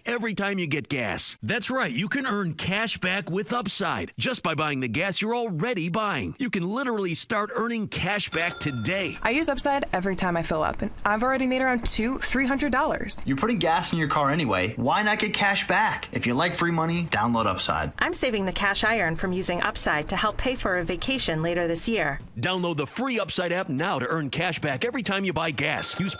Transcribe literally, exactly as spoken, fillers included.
every time you get gas. That's right, you can earn cash back with Upside just by buying the gas you're already buying. You can literally start earning cash back today. I use Upside every time I fill up, and I've already made around two, three hundred dollars. You're putting gas in your car anyway. Why not get cash back? If you like free money, download Upside. I'm saving the cash I earn from using Upside to help pay for a vacation later this year. Download the free Upside app now to earn cash back every time you buy gas. Use